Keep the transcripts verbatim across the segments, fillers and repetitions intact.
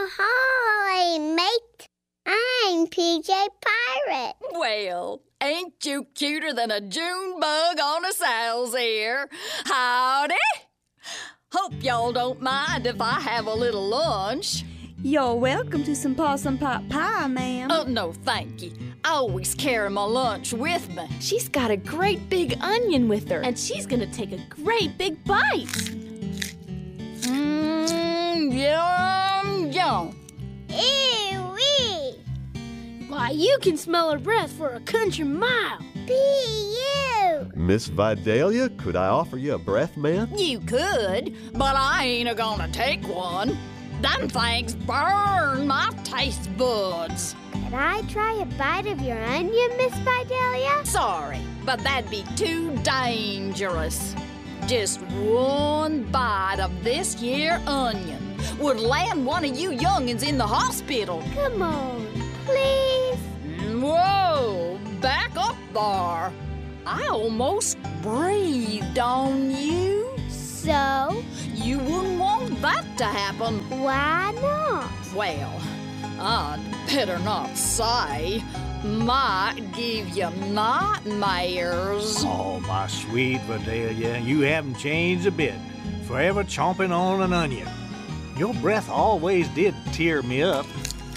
Ahoy, mate. I'm P J Pirate. Well, ain't you cuter than a June bug on a sow's ear? Howdy. Hope y'all don't mind if I have a little lunch. You're welcome to some possum pot pie, ma'am. Oh, no, thank you. I always carry my lunch with me. She's got a great big onion with her, and she's gonna take a great big bite. Mmm, yum, yum. Ew-wee. Why, you can smell her breath for a country mile. Be you. Miss Vidalia, could I offer you a breath mint? You could, but I ain't a gonna take one. Them things burn my taste buds. Could I try a bite of your onion, Miss Vidalia? Sorry, but that'd be too dangerous. Just one bite of this here onion would land one of you youngins in the hospital. Come on, please. Whoa, back up there. I almost breathed on you. So? You wouldn't want that to happen. Why not? Well, I'd better not say. Might give you nightmares. Oh, my sweet Vidalia, you haven't changed a bit. Forever chomping on an onion. Your breath always did tear me up.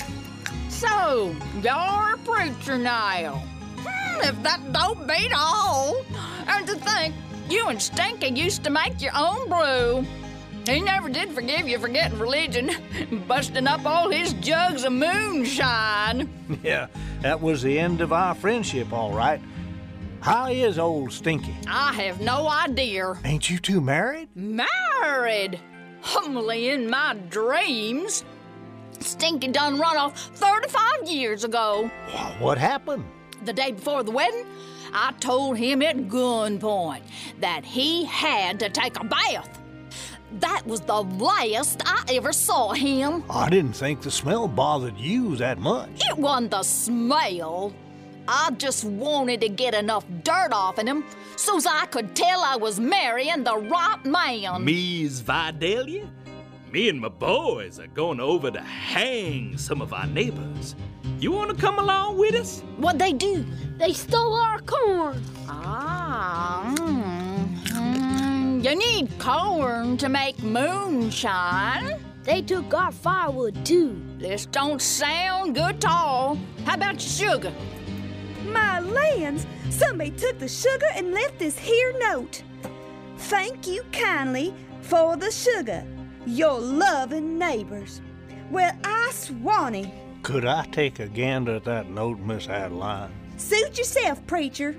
So, you're a preacher now. Hmm, if that don't beat all. And to think, you and Stinky used to make your own brew. He never did forgive you for getting religion, busting up all his jugs of moonshine. Yeah, that was the end of our friendship, all right. How is old Stinky? I have no idea. Ain't you two married? Married? Humbly in my dreams. Stinky done run off thirty-five years ago. What happened? The day before the wedding, I told him at gunpoint that he had to take a bath. That was the last I ever saw him. I didn't think the smell bothered you that much. It wasn't the smell. I just wanted to get enough dirt off in him so's I could tell I was marrying the right man. Miss Vidalia? Me and my boys are going over to hang some of our neighbors. You want to come along with us? What'd they do? They stole our corn. Ah, mm, mm, you need corn to make moonshine. They took our firewood, too. This don't sound good at all. How about your sugar? My lands, somebody took the sugar and left this here note. Thank you kindly for the sugar, your loving neighbors. Well, I swanny. Could I take a gander at that note, Miss Adeline? Suit yourself, preacher.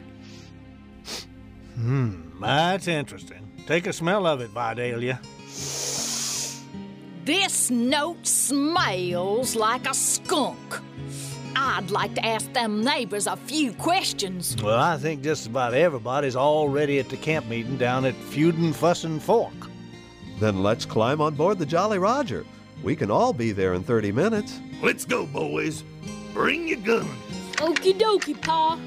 Hmm, that's interesting. Take a smell of it, Vidalia. This note smells like a skunk. I'd like to ask them neighbors a few questions. Well, I think just about everybody's already at the camp meeting down at Feudin' Fussin' Fork. Then let's climb on board the Jolly Roger. We can all be there in thirty minutes. Let's go, boys. Bring your guns. Okie dokie, Pa.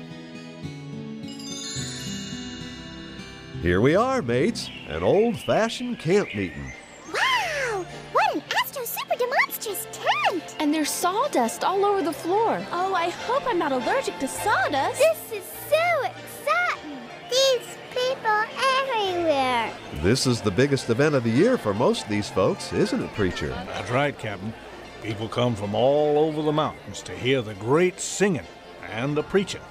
Here we are, mates. An old-fashioned camp meeting. Wow! What an Astro Super Demonstrous tent! And there's sawdust all over the floor. Oh, I hope I'm not allergic to sawdust. This is so exciting! These people everywhere! This is the biggest event of the year for most of these folks, isn't it, preacher? That's right, Captain. People come from all over the mountains to hear the great singing and the preaching.